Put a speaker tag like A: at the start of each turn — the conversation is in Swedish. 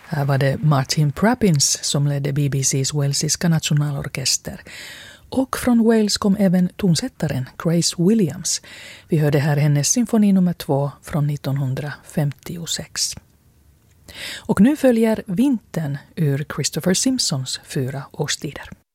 A: Här var det Martin Prappins som ledde BBC:s walesiska nationalorkester. Och från Wales kom även tonsättaren Grace Williams. Vi hörde här hennes symfoni nummer 2 från 1956. Och nu följer vintern ur Christopher Simpsons 4 årstider.